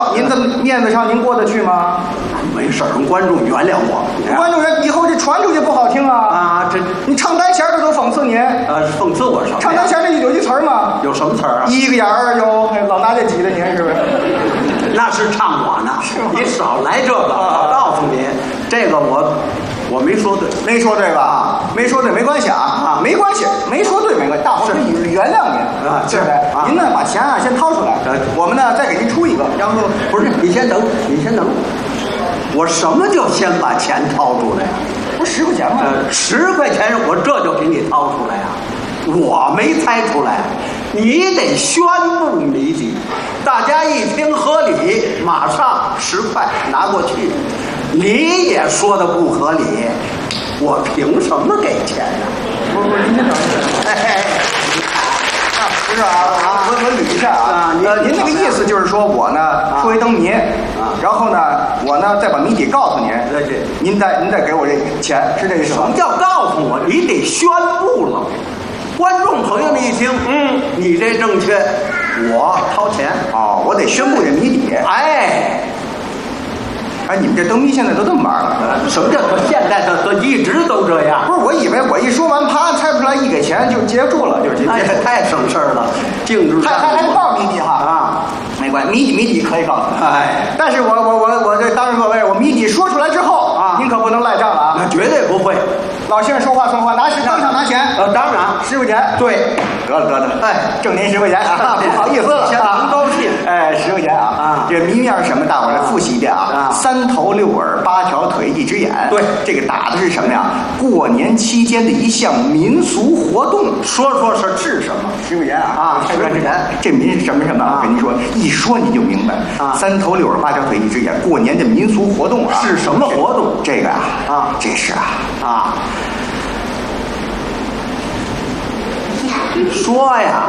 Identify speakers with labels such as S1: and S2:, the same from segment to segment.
S1: 您的面子上您过得去吗？
S2: 没事，让观众原谅我。
S1: 观众以后这传出去不好听啊！
S2: 啊，这
S1: 你唱单弦的都讽刺您。
S2: 讽刺我什么？
S1: 唱单弦的有句词儿吗？
S2: 有什么词儿啊？
S1: 一个眼儿有，老拿这挤的您是不是？
S2: 那是唱我呢，你少来这个。我告诉你，这个我没说对，
S1: 没说对吧？没说对没关系啊，没关系，没说对没关系，大伙儿可以原谅您
S2: 啊，
S1: 对不对？您呢把钱啊先掏出来，我们呢再给您出一个，然后
S2: 不是你先等，我什么叫先把钱掏出来呀？
S1: 不是10块钱吗
S2: ？10块钱我这就给你掏出来呀。我没猜出来，你得宣布谜底，大家一听合理，马上10块拿过去。你也说的不合理，我凭什么给钱呢？
S1: 不是，您先等一下。不是啊，我捋一下啊。您那个意思就是说我呢出一灯谜，然后呢我呢再把谜底告诉您，您再给我这钱，是这意思吗？
S2: 什么叫告诉我？你得宣布了。观众朋友们一听，你这正确，我掏钱。
S1: 哦，我得宣布这谜底。哎，你们这灯谜现在都这么玩了？
S2: 什么叫现在都一直都这样？
S1: 不是，我以为我一说完，啪猜不出来，一给钱就结束了，就结束。
S2: 太省事儿了，静止。
S1: 还不告诉谜底哈？啊，没关系，谜底可以告诉你。但是我这当着各位，我谜底说出来之后啊，您可不能赖账了啊！
S2: 那绝对不会。
S1: 老先生说话算话，当场拿钱。
S2: 当然
S1: 10块钱。
S2: 对，
S1: 得了，挣您10块钱啊，不好意思了，
S2: 很高兴。
S1: 10块钱啊！这谜面是什么？大伙儿来复习一遍啊！3头6耳8条腿1只眼。
S2: 对，
S1: 这个打的是什么呀？过年期间的一项民俗活动。
S2: 说是什么
S1: ？10块钱啊
S2: ！10块钱，
S1: 这民是什么？我跟您说，一说你就明白。3头6耳8条腿1只眼，过年的民俗活动啊！
S2: 是什么活动？
S1: 这个这是
S2: 说呀，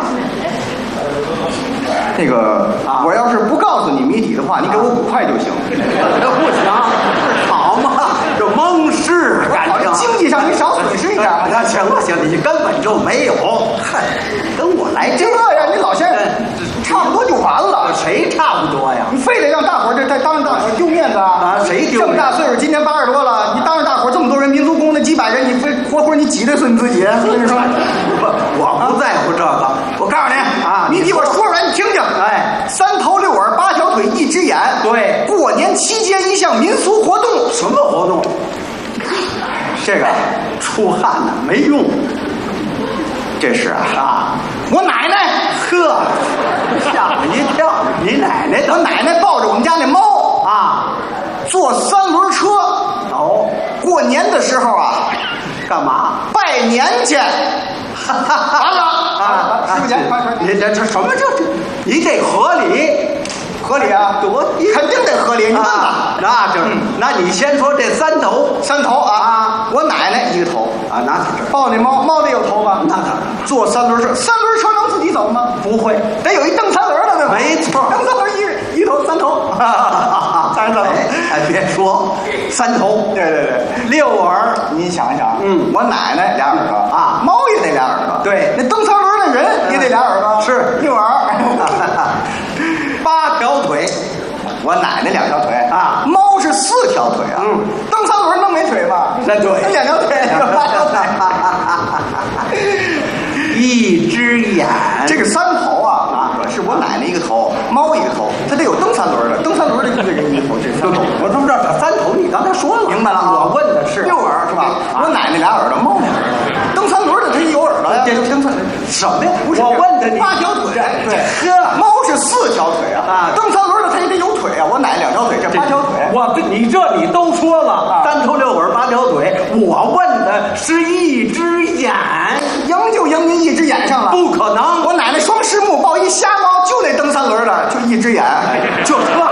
S1: 那个我要是不告诉你谜底的话，你给我5块就行。
S2: 这不行，好嘛，这蒙事感情。
S1: 经济上你少损失一点。
S2: 那行了，你根本就没有。嗨，跟我来这
S1: 样，你老先生差不多就完了。
S2: 谁差不多呀？
S1: 你非得让大伙儿这当着大伙儿丢面子啊？
S2: 谁丢？
S1: 这么大岁数，今年80多了，你当着大伙儿这么多人，民族宫那几百人，你非活你挤兑死你自己？我跟你说，
S2: 我不在乎这个。
S1: 我告诉你谜底我说出来，你听听。3头6耳8条腿1只眼。
S2: 对，
S1: 过年期间一项民俗活动。
S2: 什么活动？
S1: 这个
S2: 出汗呢，没用。
S1: 这是我奶奶。
S2: 呵，吓我一跳！你奶奶？
S1: 我奶奶抱着我们家那猫坐3轮车。过年的时候
S2: 干嘛？
S1: 拜年去。完了10块钱，
S2: 你这什么这？你得合理。
S1: 合理啊，肯定得合理。你问吧，
S2: 那你先说这3头
S1: 我奶奶1个头
S2: 拿在这儿
S1: 抱那猫得有头吧？
S2: 那当然。
S1: 坐3轮车，3轮车能自己走吗？
S2: 不会，
S1: 得有一蹬3轮的，对吧？
S2: 没错，
S1: 蹬3轮一头3头，3头。
S2: 别说3头，
S1: 对
S2: 6耳。
S1: 你想一想，我奶奶2耳朵猫也得2耳朵，
S2: 对，
S1: 那蹬3轮的人也得2耳朵，
S2: 是
S1: 6耳。
S2: 8条腿，
S1: 我奶奶2条腿猫是4条腿蹬3轮能没腿吗？
S2: 那对
S1: ，2条腿，8条腿
S2: ，1只眼。
S1: 这个3头是我奶奶1个头，猫1个头，它得有蹬3轮的，蹬3轮的1个人1个头，这3头。
S2: 我知道3头，你刚才说了，
S1: 明白了
S2: 我问的是
S1: 6耳是吧？我奶奶2耳朵，猫2耳朵，蹬3轮的它有耳朵呀。
S2: 这蹬3什么呀？
S1: 不是，
S2: 我问的你
S1: 8条腿，对，猫是4条腿蹬3轮的它也得有腿我奶奶2条腿，这8条腿。
S2: 你都说了，3头6耳8条腿，我问的是1只眼，
S1: 赢就赢您1只眼上了，
S2: 不可能。
S1: 我奶奶双狮目抱一瞎猫，就得蹬3轮的，就1只眼，
S2: 就这